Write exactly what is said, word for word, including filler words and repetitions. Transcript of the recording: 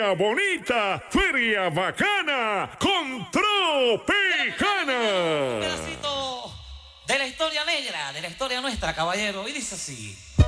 Feria bonita, feria bacana, con Tropicana. Un pedacito de la historia negra, de la historia nuestra, caballero. Y dice así.